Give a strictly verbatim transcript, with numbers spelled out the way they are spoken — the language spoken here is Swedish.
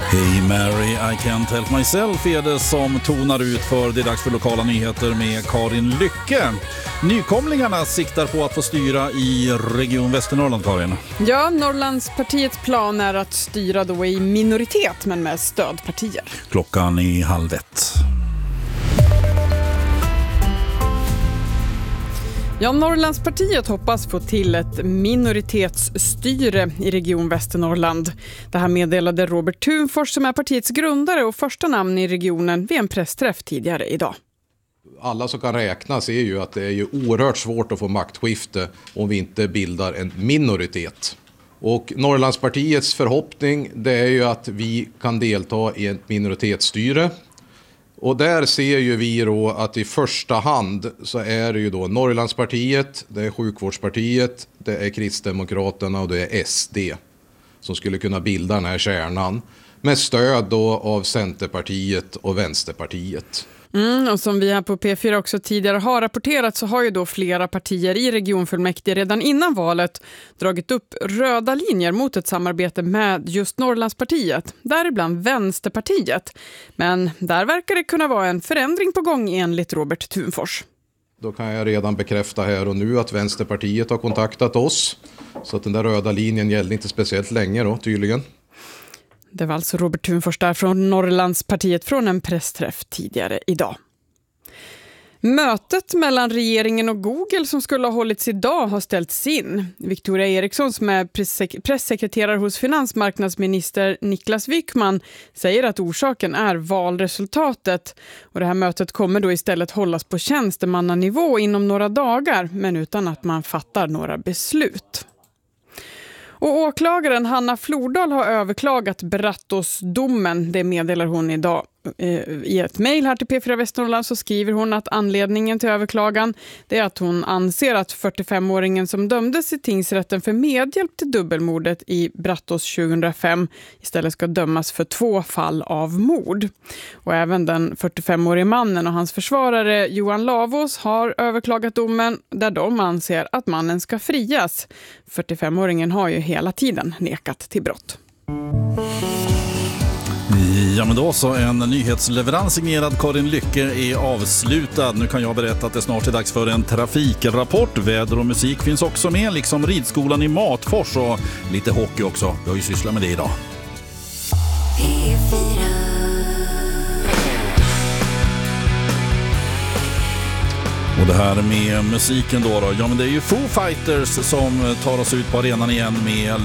Hey Mary, I can't help myself är det som tonar ut för det är dags för lokala nyheter med Karin Lycke. Nykomlingarna siktar på att få styra i Region Västernorrland, Karin. Ja, Norrlandspartiets plan är att styra då i minoritet men med stödpartier. Klockan är halv ett. Ja, Norrlandspartiet hoppas få till ett minoritetsstyre i Region Västernorrland. Det här meddelade Robert Thunfors som är partiets grundare och första namn i regionen vid en pressträff tidigare idag. Alla som kan räkna ser ju att det är ju oerhört svårt att få maktskifte om vi inte bildar en minoritet. Och Norrlandspartiets förhoppning det är ju att vi kan delta i ett minoritetsstyre. Och där ser ju vi då att i första hand så är det ju då Norrlandspartiet, det är Sjukvårdspartiet, det är Kristdemokraterna och det är S D som skulle kunna bilda den här kärnan med stöd då av Centerpartiet och Vänsterpartiet. Mm, och som vi här på P fyra också tidigare har rapporterat så har ju då flera partier i regionfullmäktige redan innan valet dragit upp röda linjer mot ett samarbete med just Norrlandspartiet, däribland Vänsterpartiet. Men där verkar det kunna vara en förändring på gång enligt Robert Thunfors. Då kan jag redan bekräfta här och nu att Vänsterpartiet har kontaktat oss så att den där röda linjen gäller inte speciellt länge då tydligen. Det var alltså Robert Thunfors där från Norrlandspartiet från en pressträff tidigare idag. Mötet mellan regeringen och Google som skulle ha hållits idag har ställts in. Victoria Eriksson som är pressekreterare hos finansmarknadsminister Niklas Wykman säger att orsaken är valresultatet. Och det här mötet kommer då istället hållas på tjänstemannanivå inom några dagar men utan att man fattar några beslut. Och åklagaren Hanna Flordal har överklagat Brattås-domen, det meddelar hon idag. I ett mejl här till P fyra Västernorrland så skriver hon att anledningen till överklagan det är att hon anser att fyrtiofemåringen som dömdes i tingsrätten för medhjälp till dubbelmordet i Brattås tjugohundrafem istället ska dömas för två fall av mord. Och även den fyrtiofemårige mannen och hans försvarare Johan Lavås har överklagat domen där de anser att mannen ska frias. fyrtiofemåringen har ju hela tiden nekat till brott. Ja, men då så en nyhetsleverans signerad Karin Lycke är avslutad. Nu kan jag berätta att det snart är dags för en trafikrapport. Väder och musik finns också med, liksom ridskolan i Matfors och lite hockey också. Vi har ju sysslat med det idag. Och det här med musiken då, då. Ja, men det är ju Foo Fighters som tar oss ut på arenan igen med